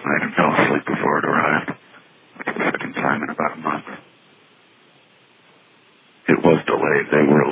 last night and fell asleep before it arrived. It's the second time in about a month. It was delayed. They were